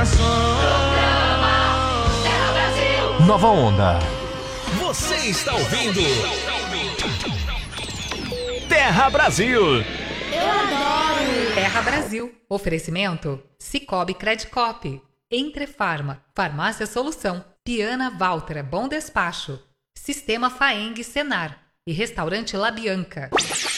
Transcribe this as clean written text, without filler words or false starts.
Terra Brasil. Nova Onda. Você está ouvindo Terra Brasil. Eu adoro. Terra Brasil. Oferecimento Cicobi Credicop. Entrefarma. Farmácia Solução. Piana Valtra. Bom Despacho. Sistema Faeng Senar. E Restaurante La Bianca.